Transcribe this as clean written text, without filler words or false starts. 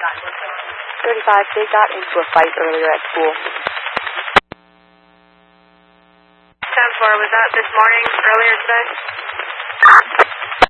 35, they got into a fight earlier at school. 10-4, was that this morning, earlier today?